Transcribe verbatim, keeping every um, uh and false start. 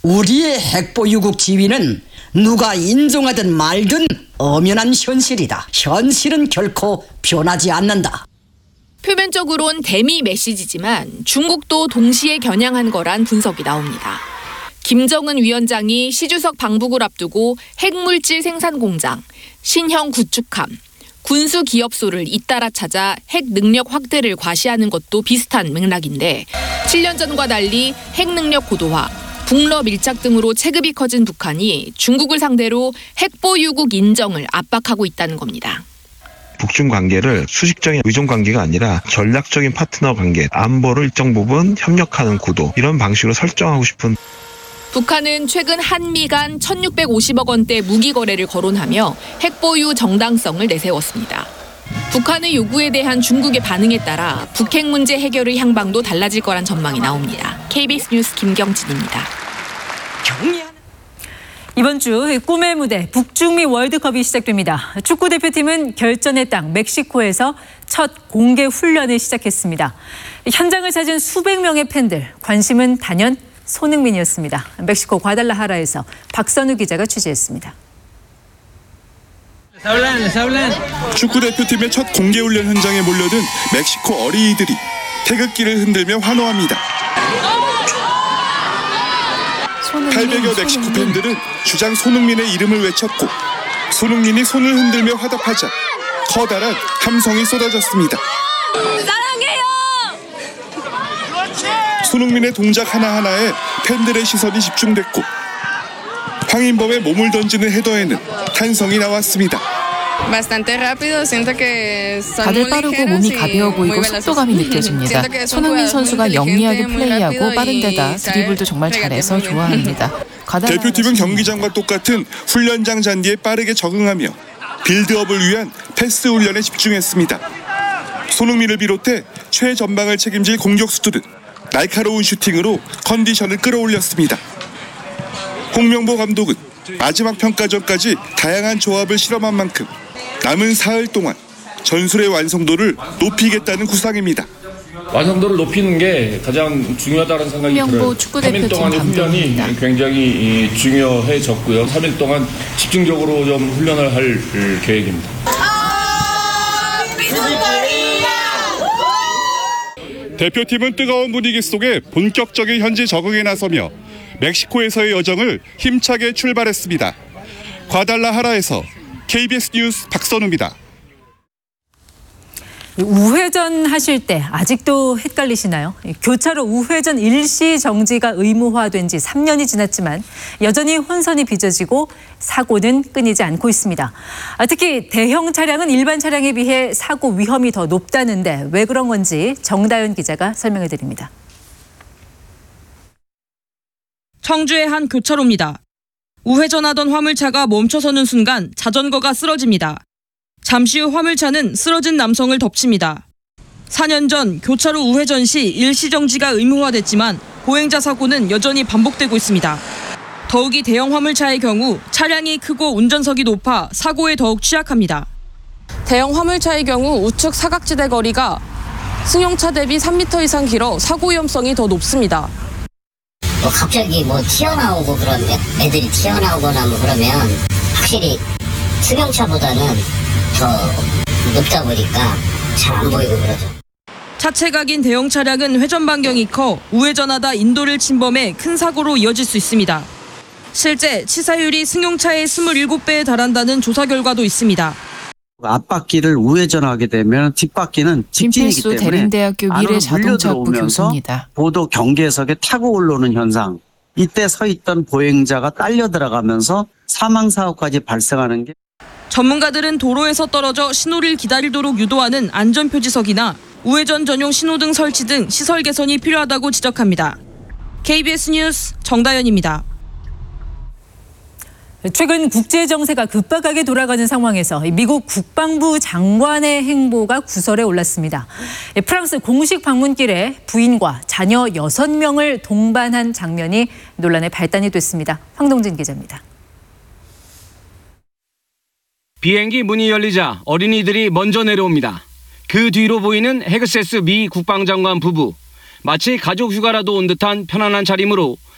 우리의 핵보유국 지위는 누가 인정하든 말든 엄연한 현실이다. 현실은 결코 변하지 않는다. 표면적으론 대미 메시지지만 중국도 동시에 겨냥한 거란 분석이 나옵니다. 김정은 위원장이 시주석 방북을 앞두고 핵물질 생산 공장, 신형 구축함, 군수 기업소를 잇따라 찾아 핵 능력 확대를 과시하는 것도 비슷한 맥락인데 칠 년 전과 달리 핵 능력 고도화, 북러 밀착 등으로 체급이 커진 북한이 중국을 상대로 핵보유국 인정을 압박하고 있다는 겁니다. 북중 관계를 수직적인 의존 관계가 아니라 전략적인 파트너 관계, 안보를 일정 부분 협력하는 구도, 이런 방식으로 설정하고 싶은. 북한은 최근 한미 간 천육백오십억 원대 무기 거래를 거론하며 핵보유 정당성을 내세웠습니다. 북한의 요구에 대한 중국의 반응에 따라 북핵 문제 해결의 향방도 달라질 거란 전망이 나옵니다. 케이비에스 뉴스 김경진입니다. 이번 주 꿈의 무대 북중미 월드컵이 시작됩니다. 축구대표팀은 결전의 땅 멕시코에서 첫 공개 훈련을 시작했습니다. 현장을 찾은 수백 명의 팬들, 관심은 단연 손흥민이었습니다. 멕시코 과달라하라에서 박선우 기자가 취재했습니다. 축구대표팀의 첫 공개훈련 현장에 몰려든 멕시코 어린이들이 태극기를 흔들며 환호합니다. 팔백여 멕시코 팬들은 주장 손흥민의 이름을 외쳤고 손흥민이 손을 흔들며 화답하자 커다란 함성이 쏟아졌습니다. 사랑해요! 손흥민의 동작 하나하나에 팬들의 시선이 집중됐고 황인범의 몸을 던지는 헤더에는 탄성이 나왔습니다. 다들 빠르고 몸이 가벼워 보이고 속도감이 느껴집니다. 손흥민 선수가 영리하게 플레이하고 빠른 데다 드리블도 정말 잘해서 좋아합니다. 대표팀은 경기장과 똑같은 훈련장 잔디에 빠르게 적응하며 빌드업을 위한 패스 훈련에 집중했습니다. 손흥민을 비롯해 최전방을 책임질 공격수들은 날카로운 슈팅으로 컨디션을 끌어올렸습니다. 홍명보 감독은 마지막 평가전까지 다양한 조합을 실험한 만큼 남은 사흘 동안 전술의 완성도를 높이겠다는 구상입니다. 완성도를 높이는 게 가장 중요하다는 생각이 들어요. 삼 일 동안의 훈련이 굉장히 중요해졌고요. 삼 일 동안 집중적으로 좀 훈련을 할 계획입니다. 대표팀은 뜨거운 분위기 속에 본격적인 현지 적응에 나서며 멕시코에서의 여정을 힘차게 출발했습니다. 과달라하라에서 케이비에스 뉴스 박선우입니다. 우회전 하실 때 아직도 헷갈리시나요? 교차로 우회전 일시 정지가 의무화된 지 삼 년이 지났지만 여전히 혼선이 빚어지고 사고는 끊이지 않고 있습니다. 특히 대형 차량은 일반 차량에 비해 사고 위험이 더 높다는데 왜 그런 건지 정다연 기자가 설명해 드립니다. 청주의 한 교차로입니다. 우회전하던 화물차가 멈춰서는 순간 자전거가 쓰러집니다. 잠시 후 화물차는 쓰러진 남성을 덮칩니다. 사 년 전 교차로 우회전 시 일시정지가 의무화됐지만 보행자 사고는 여전히 반복되고 있습니다. 더욱이 대형 화물차의 경우 차량이 크고 운전석이 높아 사고에 더욱 취약합니다. 대형 화물차의 경우 우측 사각지대 거리가 승용차 대비 삼 미터 이상 길어 사고 위험성이 더 높습니다. 뭐 갑자기 뭐 튀어나오고 그런 애들이 튀어나오거나 뭐 그러면 확실히 승용차보다는 더 높다 보니까 잘 안 보이고 그러죠. 차체각인 대형 차량은 회전 반경이 커 우회전하다 인도를 침범해 큰 사고로 이어질 수 있습니다. 실제 치사율이 승용차의 이십칠 배에 달한다는 조사 결과도 있습니다. 앞바퀴를 우회전하게 되면 뒷바퀴는 직진이기 때문에 대림대학교 미래자동차학부 교수입니다. 보도 경계석에 타고 올라오는 현상. 이때 서 있던 보행자가 딸려 들어가면서 사망사고까지 발생하는 게. 전문가들은 도로에서 떨어져 신호를 기다리도록 유도하는 안전표지석이나 우회전 전용 신호등 설치 등 시설 개선이 필요하다고 지적합니다. 케이비에스 뉴스 정다연입니다. 최근 국제 정세가 급박하게 돌아가는 상황에서 미국 국방부 장관의 행보가 구설에 올랐습니다. 프랑스 공식 방문길에 부인과 자녀 여섯 명을 동반한 장면이 논란의 발단이 됐습니다. 황동진 기자입니다. 비행기 문이 열리자 어린이들이 먼저 내려옵니다. 그 뒤로 보이는 헤그세스 미 국방장관 부부. 마치 가족 휴가라도 온 듯한 편안한 차림으로